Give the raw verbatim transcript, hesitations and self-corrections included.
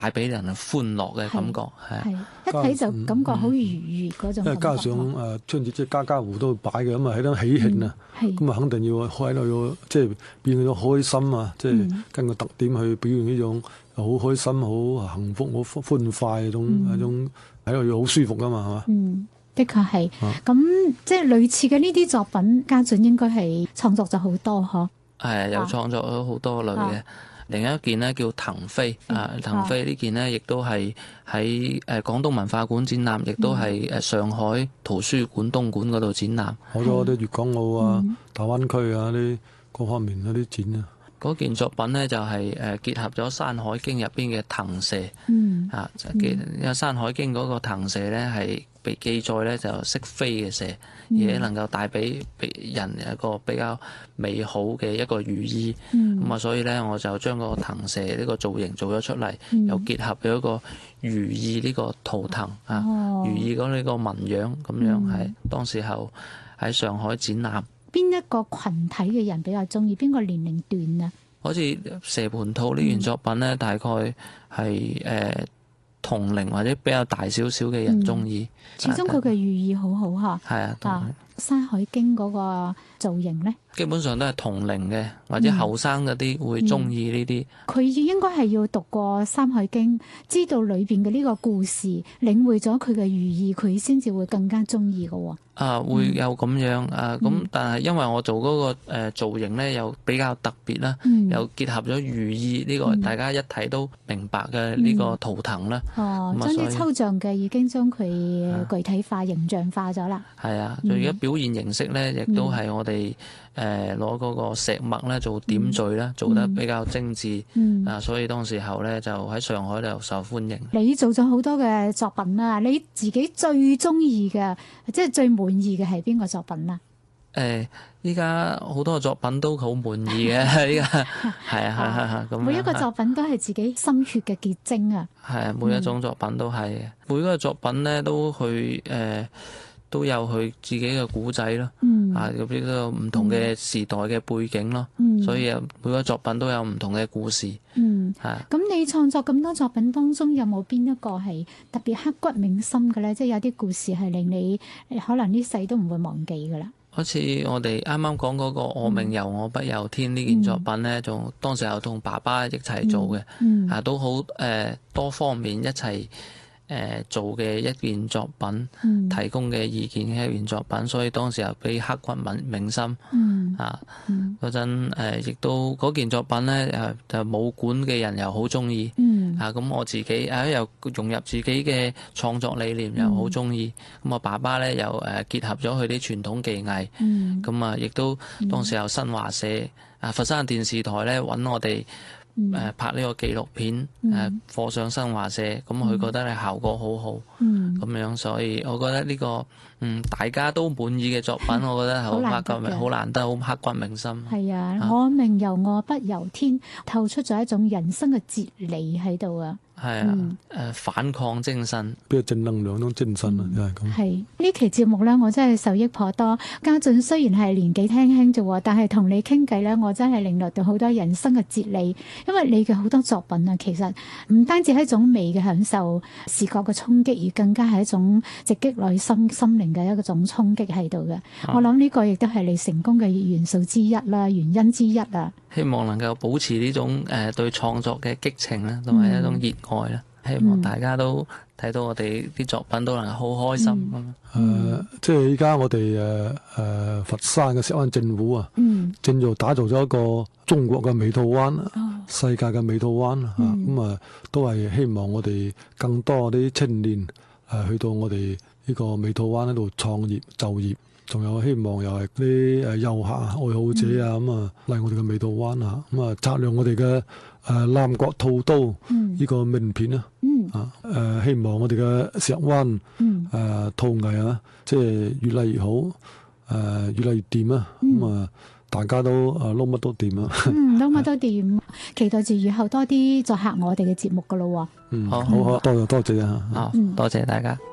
帶俾人歡樂嘅感覺，係係一睇就感覺好愉悅嗰種感覺。 因為加上誒春節即係家家戶都擺嘅，咁啊喺度喜慶啊，咁啊肯定要喺度要即係變咗開心啊，即係跟個特點去表現呢種好開心、好幸福、好歡快嗰種一種喺度要好舒服噶嘛，係嘛？ 嗯，的確係。咁即係類似嘅呢啲作品，家俊應該係創作咗好多嗬。 係有創作咗好多類嘅。另一件呢叫騰飛啊，騰飛呢件呢亦都係喺誒廣東文化館展覽，亦都係誒上海圖書館東莞嗰度展覽。 好多啲粵港澳啊、大灣區啊啲各方面嗰啲展啊。 嗰件作品呢，就係誒結合咗《山海經》入邊嘅騰蛇， 嗯啊，因為《山海經》嗰個騰蛇呢係被記載呢就識飛嘅蛇，而且能夠帶俾人一個比較美好嘅一個寓意。咁啊、嗯，所以呢，我就將個騰蛇呢個造型做咗出嚟，嗯、又結合咗一個寓意呢個圖騰啊， 哦、 寓意嗰呢個紋樣咁樣係、嗯、當時候喺上海展覽。 邊一個群體嘅人比較中意？邊個年齡段啊？ 好似蛇盤兔呢件作品呢，嗯、大概係誒、呃、同齡或者比較大少少嘅人中意。 始終佢嘅寓意好好嚇。 係啊， 啊，《山海經》嗰個造型呢，基本上都係同齡嘅或者後生嗰啲會中意呢啲。 佢、嗯嗯、應該係要讀過《山海經》，知道裏邊嘅呢個故事，領會咗佢嘅寓意，佢先至會更加中意嘅喎。 啊，會有咁樣、嗯、啊，咁但係因為我做嗰、那個誒、呃、造型咧，又比較特別啦，嗯、又結合咗寓意呢、這個，嗯、大家一睇都明白嘅呢個圖騰啦。 哦，將啲抽象嘅已經將佢具體化、啊、形象化咗啦。係啊，最而家表現形式咧，亦都係我哋誒攞嗰個石墨咧做點綴啦，嗯、做得比較精緻。嗯、啊，所以當時候咧就喺上海就受歡迎。 你做咗好多嘅作品啊，你自己最中意嘅，即係最滿意嘅係邊個作品啊？ 誒，依家好多作品都好滿意嘅，依家係啊，咁每一個作品都係自己心血嘅結晶啊。 係啊，每一種作品都係，嗯、每一個作品咧都去誒。呃都有佢自己嘅古仔咯，嗯、啊有呢個唔同嘅時代嘅背景咯，嗯、所以啊每個作品都有唔同嘅故事。嗯，係啊。咁你創作咁多作品當中，有冇邊一個係特別刻骨銘心嘅咧？即係有啲故事係令你可能呢世都唔會忘記噶啦。好似我哋啱啱講嗰個我命由我不由天呢件作品咧，仲、嗯、當時有同爸爸一齊做嘅，嗯嗯、啊都好誒、呃、多方面一齊。誒、呃、做嘅一件作品，嗯、提供嘅意見嘅一件作品，所以當時又俾刻骨銘銘心。嗯、啊，嗰陣誒亦都嗰件作品咧，誒就武館嘅人又好中意。嗯、啊，咁我自己啊又融入自己嘅創作理念又好中意。咁、嗯、我爸爸咧又誒結合咗佢啲傳統技藝。嗯，咁啊亦都當時有新華社啊佛山電視台咧揾我哋。誒、嗯、拍呢個紀錄片，誒課上新華社，咁佢、嗯、覺得咧效果好好，咁、嗯、樣，所以我覺得呢、這個嗯大家都滿意嘅作品，嗯、我覺得好刻骨銘，好難得，好刻骨銘心。係啊，啊我命由我不由天，透出咗一種人生嘅哲理喺度啊！係啊，誒、嗯呃、反抗精神， 比較正能量嗰種精神啊，又係咁。 係呢期節目咧，我真係受益頗多。家俊雖然係年紀輕輕啫，但係同你傾偈咧，我真係領略到好多人生嘅哲理。因為你嘅好多作品啊，其實唔單止係一種美嘅享受、視覺嘅衝擊，而更加係一種直擊內心心靈嘅一種衝擊喺度嘅。啊、我諗呢個亦都係你成功嘅元素之一啦，原因之一啊。 希望能夠保持呢種誒對創作嘅激情啦，同埋一種熱愛啦。嗯、希望大家都睇到我哋啲作品都能好開心咁。誒、 嗯呃，即係依家我哋誒誒佛山嘅石灣政府啊，嗯、正做打造咗一個中國嘅美土灣，哦、世界嘅美土灣啊，咁、嗯、啊都係希望我哋更多啲青年誒、啊、去到我哋呢個美土灣喺度創業就業。仲有希望又係啲誒遊客啊、愛好者啊咁啊嚟我哋嘅美土灣啊，咁啊擦亮我哋嘅誒南國兔都呢個名片啊，啊誒希望我哋嘅石灣誒陶藝啊，即係越嚟越好，誒越嚟越掂啊，咁啊大家都誒撈乜都掂啊， 嗯撈乜都掂，期待住以後多啲作客我哋嘅節目噶咯喎， 嗯好好多謝多謝啊， 啊多謝大家。